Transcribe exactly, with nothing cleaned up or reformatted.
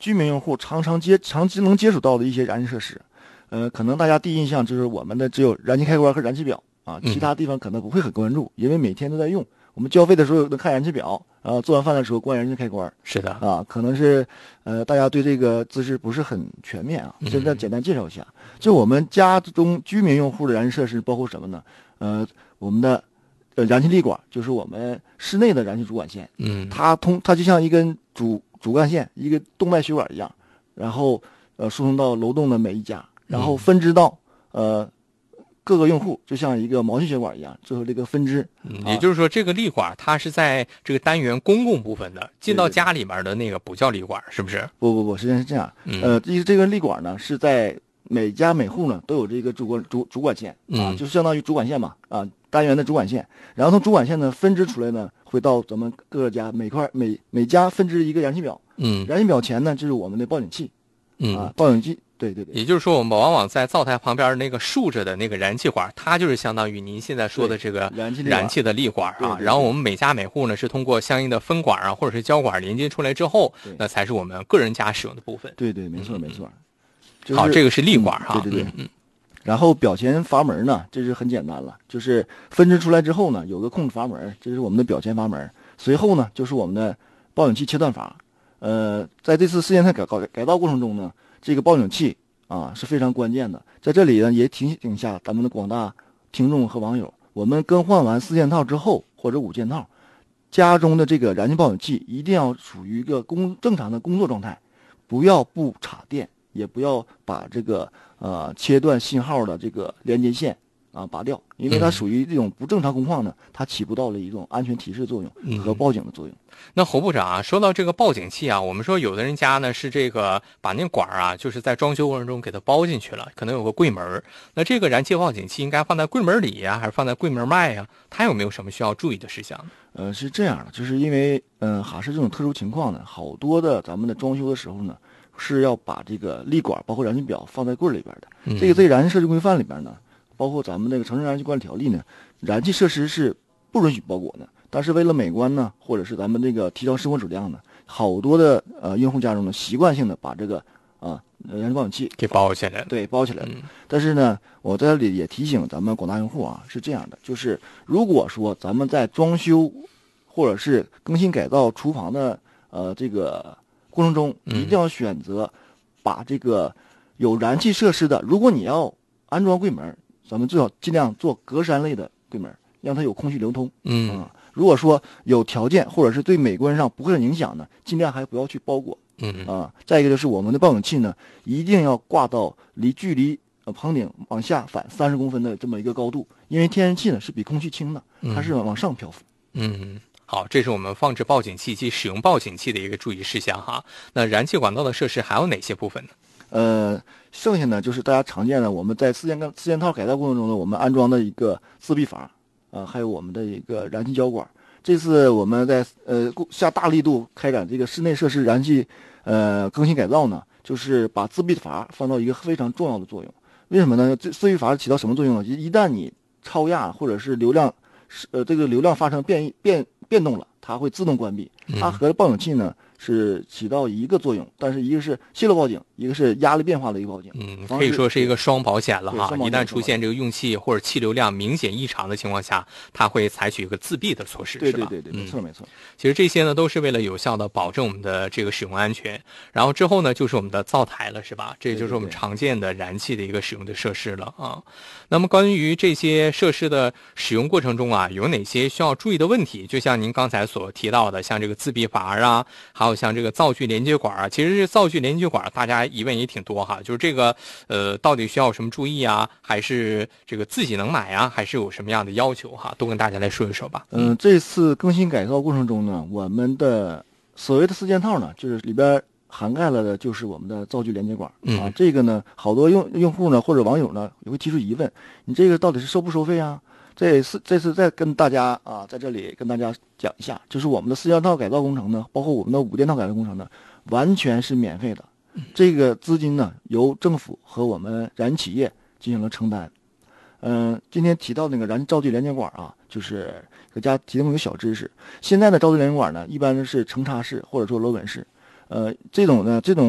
居民用户常常接常能接触到的一些燃气设施。呃，可能大家第一印象就是我们的只有燃气开关和燃气表啊，其他地方可能不会很关注，因为每天都在用。我们交费的时候能看燃气表，然后做完饭的时候关燃气开关。 是的啊，可能是呃大家对这个知识不是很全面啊。现在简单介绍一下，就我们家中居民用户的燃气设施包括什么呢？呃，我们的呃燃气立管，就是我们室内的燃气主管线。 嗯， 它通它就像一根主主干线，一个动脉血管一样，然后呃输送到楼栋的每一家。然后分支到呃各个用户，就像一个毛细血管一样，最后这个分支。 嗯，也就是说，这个立管它是在这个单元公共部分的，进到家里面的那个不叫立管，是不是？ 不不不，实际上是这样。 嗯、 呃，这这个立管呢是在每家每户呢都有这个主管主主管线啊， 嗯、 就是相当于主管线嘛啊，单元的主管线。然后从主管线呢分支出来呢，会到咱们各个家每块每每家分支一个燃气表。 嗯， 燃气表前呢就是我们的报警器。 嗯啊，报警器。对对对， 也就是说，我们往往在灶台旁边那个竖着的那个燃气管，它就是相当于您现在说的这个燃气燃气的立管啊。 对对对， 然后我们每家每户呢是通过相应的分管啊，或者是交管连接出来之后，那才是我们个人家使用的部分。 对对，没错没错。就是、 好，这个是立管哈、 嗯。对对对， 嗯。 然后表前阀门呢，这是很简单了，就是分支出来之后呢，有个控制阀门，这是我们的表前阀门。随后呢，就是我们的报警器切断阀。呃，在这次事件改改改造过程中呢，这个报警器啊是非常关键的。在这里呢，也提醒一下咱们的广大听众和网友，我们更换完四件套之后或者五件套，家中的这个燃气报警器一定要处于一个工正常的工作状态，不要不插电，也不要把这个呃切断信号的这个连接线啊拔掉，因为它属于这种不正常工况呢，它起不到了一种安全提示作用和报警的作用。 嗯、那侯部长啊，说到这个报警器啊，我们说有的人家呢是这个把那管啊，就是在装修过程中给它包进去了，可能有个柜门。那这个燃气报警器应该放在柜门里呀、啊，还是放在柜门外呀、啊？它有没有什么需要注意的事项？ 呃，是这样的，就是因为嗯，哈市这种特殊情况呢，好多的咱们的装修的时候呢，是要把这个立管包括燃气表放在柜里边的。 嗯、 这个在燃气设计规范里边呢，包括咱们那个城市燃气管理条例呢，燃气设施是不允许包裹的。但是为了美观呢，或者是咱们这个提高生活质量呢，好多的呃用户家中呢，习惯性的把这个啊燃气报警器给包起来了。 对，包起来了。 嗯、 但是呢，我在这里也提醒咱们广大用户啊，是这样的，就是如果说咱们在装修或者是更新改造厨房的呃这个过程中，一定要选择把这个有燃气设施的，如果你要安装柜门，咱们最好尽量做格栅类的柜门，让它有空气流通。 嗯。 啊如果说有条件或者是对美观上不会很影响的，尽量还不要去包裹。 嗯啊，再一个就是我们的报警器呢，一定要挂到离距离呃棚顶往下反三十公分的这么一个高度，因为天然气呢是比空气轻的，它是往上漂浮。 嗯，好，这是我们放置报警器及使用报警器的一个注意事项哈。那燃气管道的设施还有哪些部分呢？ 呃，剩下呢就是大家常见的，我们在四件四件套改造过程中呢，我们安装的一个自闭阀。啊，还有我们的一个燃气交管。这次我们在呃下大力度开展这个室内设施燃气呃更新改造呢，就是把自闭阀放到一个非常重要的作用。为什么呢？这自闭阀起到什么作用呢？一旦你超压或者是流量呃这个流量发生变变变动了，它会自动关闭。它和报警器呢是起到一个作用，但是一个是泄漏报警，一个是压力变化的一个报警。 嗯，可以说是一个双保险了哈。一旦出现这个用气或者气流量明显异常的情况下，它会采取一个自闭的措施， 对是吧？ 对对对，没错没错。 其实这些呢都是为了有效的保证我们的这个使用安全。然后之后呢就是我们的灶台了，是吧？这就是我们常见的燃气的一个使用的设施了啊。那么关于这些设施的使用过程中啊，有哪些需要注意的问题？就像您刚才所提到的，像这个自闭阀啊，还有像这个灶具连接管啊，其实这灶具连接管大家疑问也挺多哈，就是这个呃到底需要有什么注意啊，还是这个自己能买啊，还是有什么样的要求哈，都跟大家来说一说吧。 嗯、呃，这次更新改造过程中呢，我们的所谓的四件套呢，就是里边涵盖了的就是我们的灶具连接管啊。 嗯、 这个呢，好多用用户呢或者网友呢也会提出疑问，你这个到底是收不收费啊？这次这次再跟大家啊，在这里跟大家讲一下，就是我们的四件套改造工程呢，包括我们的五件套改造工程呢，完全是免费的。这个资金呢，由政府和我们燃气企业进行了承担。嗯、呃，今天提到那个燃气灶具连接管啊，就是给大家提供一个小知识。现在的灶具连接管呢，一般是成插式或者说螺纹式。呃，这种呢，这种